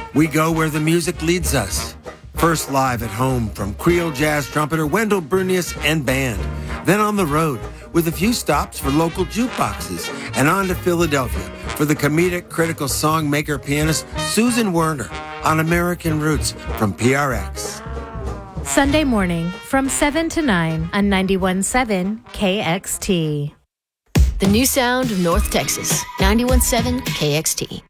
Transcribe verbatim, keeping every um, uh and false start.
We go where the music leads us. First live at home from Creole jazz trumpeter Wendell Brunius and band. Then on the road with a few stops for local jukeboxes. And on to Philadelphia for the comedic critical song maker pianist Susan Werner on American Roots from P R X. Sunday morning from seven to nine on ninety-one point seven K X T. The new sound of North Texas, ninety-one point seven K X T.